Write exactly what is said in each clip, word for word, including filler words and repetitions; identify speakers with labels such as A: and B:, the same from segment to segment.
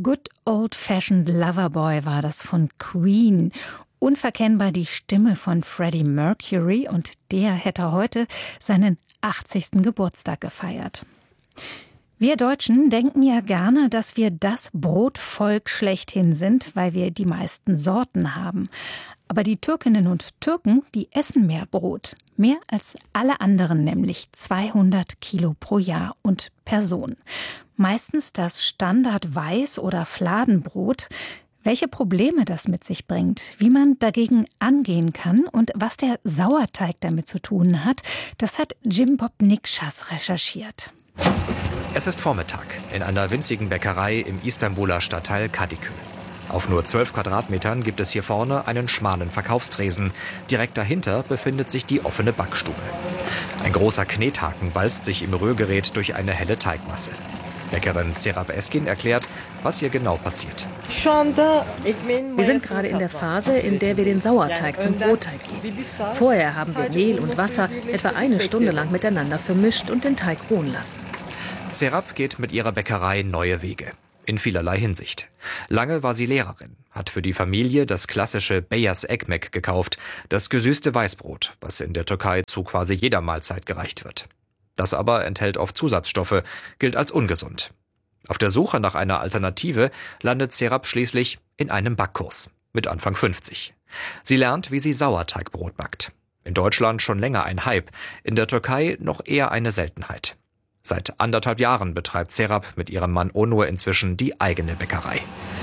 A: Good Old-Fashioned Loverboy war das von Queen. Unverkennbar die Stimme von Freddie Mercury, und der hätte heute seinen achtzigsten Geburtstag gefeiert. Wir Deutschen denken ja gerne, dass wir das Brotvolk schlechthin sind, weil wir die meisten Sorten haben. Aber die Türkinnen und Türken, die essen mehr Brot. Mehr als alle anderen, nämlich zweihundert Kilo pro Jahr und Person. Meistens das Standard-Weiß- oder Fladenbrot. Welche Probleme das mit sich bringt, wie man dagegen angehen kann und was der Sauerteig damit zu tun hat, das hat Jimbob Nikschas recherchiert.
B: Es ist Vormittag in einer winzigen Bäckerei im Istanbuler Stadtteil Kadıköy. Auf nur zwölf Quadratmetern gibt es hier vorne einen schmalen Verkaufstresen. Direkt dahinter befindet sich die offene Backstube. Ein großer Knethaken walzt sich im Rührgerät durch eine helle Teigmasse. Bäckerin Serap Eskin erklärt, was hier genau passiert.
C: Wir sind gerade in der Phase, in der wir den Sauerteig zum Brotteig geben. Vorher haben wir Mehl und Wasser etwa eine Stunde lang miteinander vermischt und den Teig ruhen lassen.
B: Serap geht mit ihrer Bäckerei neue Wege. In vielerlei Hinsicht. Lange war sie Lehrerin, hat für die Familie das klassische Beyaz Ekmek gekauft, das gesüßte Weißbrot, was in der Türkei zu quasi jeder Mahlzeit gereicht wird. Das aber enthält oft Zusatzstoffe, gilt als ungesund. Auf der Suche nach einer Alternative landet Serap schließlich in einem Backkurs mit Anfang fünfzig. Sie lernt, wie sie Sauerteigbrot backt. In Deutschland schon länger ein Hype, in der Türkei noch eher eine Seltenheit. Seit anderthalb Jahren betreibt Serap mit ihrem Mann Onur inzwischen die eigene Bäckerei.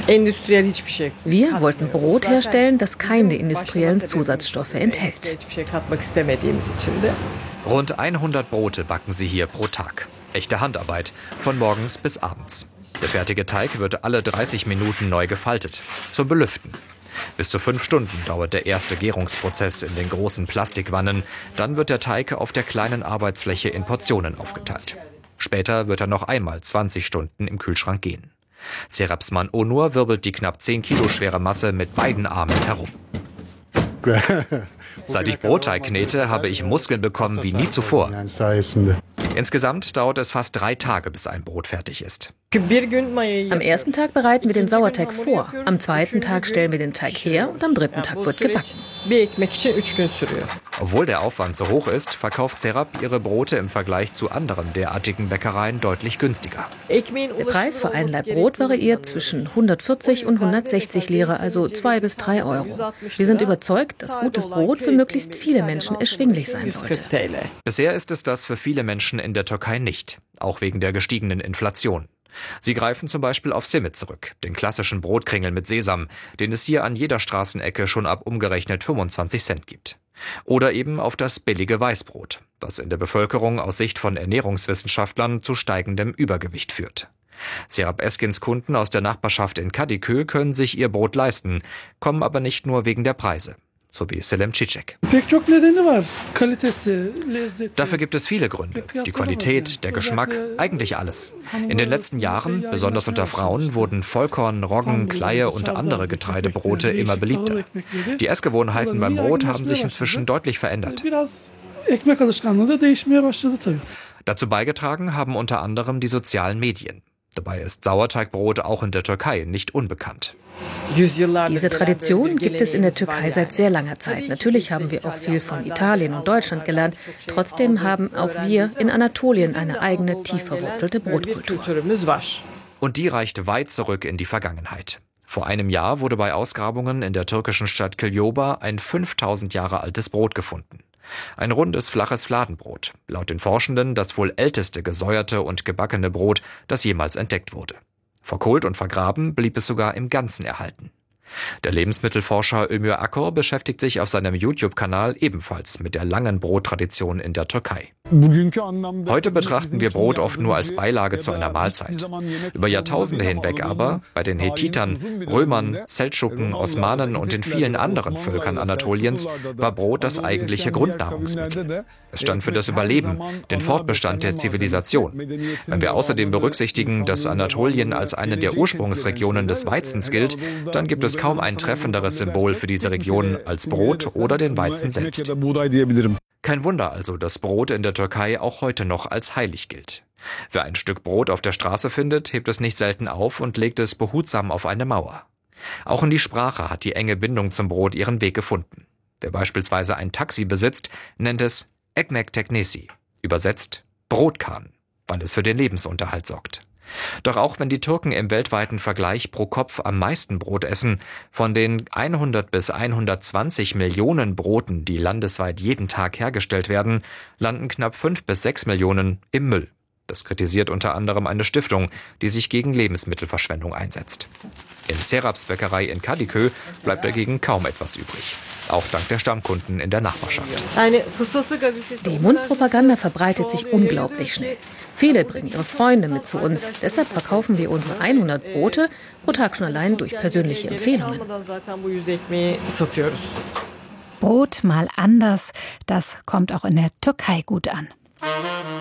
C: Wir wollten Brot herstellen, das keine industriellen Zusatzstoffe enthält.
B: Rund hundert Brote backen sie hier pro Tag. Echte Handarbeit, von morgens bis abends. Der fertige Teig wird alle dreißig Minuten neu gefaltet, zum Belüften. Bis zu fünf Stunden dauert der erste Gärungsprozess in den großen Plastikwannen. Dann wird der Teig auf der kleinen Arbeitsfläche in Portionen aufgeteilt. Später wird er noch einmal zwanzig Stunden im Kühlschrank gehen. Seraps Mann Onur wirbelt die knapp zehn Kilo schwere Masse mit beiden Armen herum. Seit ich Brotteig knete, habe ich Muskeln bekommen wie nie zuvor. Insgesamt dauert es fast drei Tage, bis ein Brot fertig ist.
C: Am ersten Tag bereiten wir den Sauerteig vor, am zweiten Tag stellen wir den Teig her und am dritten Tag wird gebacken.
B: Obwohl der Aufwand so hoch ist, verkauft Serap ihre Brote im Vergleich zu anderen derartigen Bäckereien deutlich günstiger.
C: Der Preis für ein Laib Brot variiert zwischen hundertvierzig und hundertsechzig Lira, also zwei bis drei Euro. Wir sind überzeugt, dass gutes Brot für möglichst viele Menschen erschwinglich sein sollte.
B: Bisher ist es das für viele Menschen in der Türkei nicht, auch wegen der gestiegenen Inflation. Sie greifen zum Beispiel auf Simit zurück, den klassischen Brotkringel mit Sesam, den es hier an jeder Straßenecke schon ab umgerechnet fünfundzwanzig Cent gibt. Oder eben auf das billige Weißbrot, was in der Bevölkerung aus Sicht von Ernährungswissenschaftlern zu steigendem Übergewicht führt. Serap Eskins Kunden aus der Nachbarschaft in Kadıköy können sich ihr Brot leisten, kommen aber nicht nur wegen der Preise. So wie Selim Çiçek. Dafür gibt es viele Gründe. Die Qualität, der Geschmack, eigentlich alles. In den letzten Jahren, besonders unter Frauen, wurden Vollkorn, Roggen, Kleie und andere Getreidebrote immer beliebter. Die Essgewohnheiten beim Brot haben sich inzwischen deutlich verändert. Dazu beigetragen haben unter anderem die sozialen Medien. Dabei ist Sauerteigbrot auch in der Türkei nicht unbekannt.
C: Diese Tradition gibt es in der Türkei seit sehr langer Zeit. Natürlich haben wir auch viel von Italien und Deutschland gelernt. Trotzdem haben auch wir in Anatolien eine eigene, tief verwurzelte Brotkultur.
B: Und die reicht weit zurück in die Vergangenheit. Vor einem Jahr wurde bei Ausgrabungen in der türkischen Stadt Kilyaba ein fünftausend Jahre altes Brot gefunden. Ein rundes, flaches Fladenbrot, laut den Forschenden das wohl älteste gesäuerte und gebackene Brot, das jemals entdeckt wurde. Verkohlt und vergraben blieb es sogar im Ganzen erhalten. Der Lebensmittelforscher Ömür Akkor beschäftigt sich auf seinem YouTube-Kanal ebenfalls mit der langen Brottradition in der Türkei. Heute betrachten wir Brot oft nur als Beilage zu einer Mahlzeit. Über Jahrtausende hinweg aber, bei den Hethitern, Römern, Seldschuken, Osmanen und den vielen anderen Völkern Anatoliens, war Brot das eigentliche Grundnahrungsmittel. Es stand für das Überleben, den Fortbestand der Zivilisation. Wenn wir außerdem berücksichtigen, dass Anatolien als eine der Ursprungsregionen des Weizens gilt, dann gibt es kaum ein treffenderes Symbol für diese Region als Brot oder den Weizen selbst. Kein Wunder also, dass Brot in der Türkei auch heute noch als heilig gilt. Wer ein Stück Brot auf der Straße findet, hebt es nicht selten auf und legt es behutsam auf eine Mauer. Auch in die Sprache hat die enge Bindung zum Brot ihren Weg gefunden. Wer beispielsweise ein Taxi besitzt, nennt es Ekmek Teknesi, übersetzt Brotkahn, weil es für den Lebensunterhalt sorgt. Doch auch wenn die Türken im weltweiten Vergleich pro Kopf am meisten Brot essen, von den hundert bis hundertzwanzig Millionen Broten, die landesweit jeden Tag hergestellt werden, landen knapp fünf bis sechs Millionen im Müll. Das kritisiert unter anderem eine Stiftung, die sich gegen Lebensmittelverschwendung einsetzt. In Serap's Bäckerei in Kadıköy bleibt dagegen kaum etwas übrig. Auch dank der Stammkunden in der Nachbarschaft.
C: Die Mundpropaganda verbreitet sich unglaublich schnell. Viele bringen ihre Freunde mit zu uns. Deshalb verkaufen wir unsere hundert Brote pro Tag schon allein durch persönliche Empfehlungen.
A: Brot mal anders, das kommt auch in der Türkei gut an.